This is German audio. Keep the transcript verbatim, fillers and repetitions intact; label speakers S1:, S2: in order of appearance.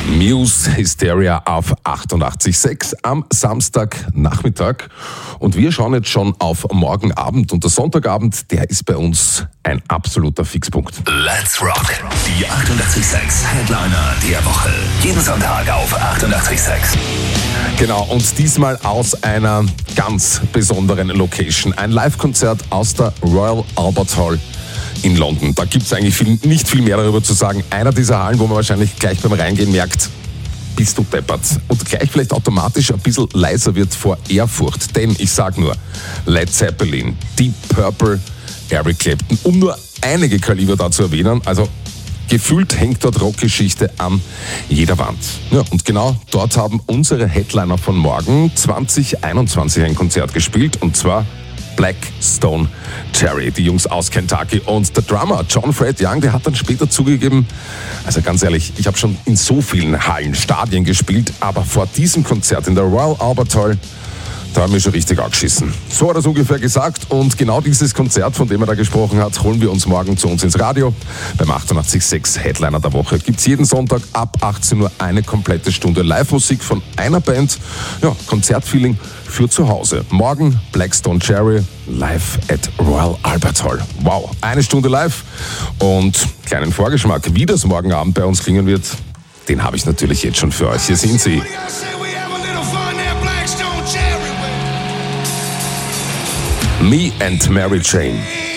S1: Muse, Hysteria auf achtundachtzig Komma sechs am Samstagnachmittag. Und wir schauen jetzt schon auf morgen Abend. Und der Sonntagabend, der ist bei uns ein absoluter Fixpunkt.
S2: Let's rock! Die achtundachtzig Komma sechs Headliner der Woche. Jeden Sonntag auf achtundachtzig Komma sechs.
S1: Genau, und diesmal aus einer ganz besonderen Location. Ein Live-Konzert aus der Royal Albert Hall in London. Da gibt es eigentlich viel, nicht viel mehr darüber zu sagen. Einer dieser Hallen, wo man wahrscheinlich gleich beim Reingehen merkt, bist du deppert. Und gleich vielleicht automatisch ein bisschen leiser wird vor Ehrfurcht. Denn ich sag nur, Led Zeppelin, Deep Purple, Eric Clapton, um nur einige Kaliber da zu erwähnen. Also gefühlt hängt dort Rockgeschichte an jeder Wand. Ja, und genau dort haben unsere Headliner von morgen zwanzig einundzwanzig ein Konzert gespielt. Und zwar Black Stone Cherry, die Jungs aus Kentucky. Und der Drummer John Fred Young, der hat dann später zugegeben, also ganz ehrlich, ich habe schon in so vielen Hallen, Stadien gespielt, aber vor diesem Konzert in der Royal Albert Hall, da haben wir schon richtig angeschissen. So hat er es ungefähr gesagt, und genau dieses Konzert, von dem er da gesprochen hat, holen wir uns morgen zu uns ins Radio. Beim achtundachtzig Komma sechs Headliner der Woche gibt es jeden Sonntag ab achtzehn Uhr eine komplette Stunde Live-Musik von einer Band. Ja, Konzertfeeling für zu Hause. Morgen Black Stone Cherry live at Royal Albert Hall. Wow, eine Stunde live und kleinen Vorgeschmack, wie das morgen Abend bei uns klingen wird, den habe ich natürlich jetzt schon für euch. Hier sind sie. Me and Mary Jane.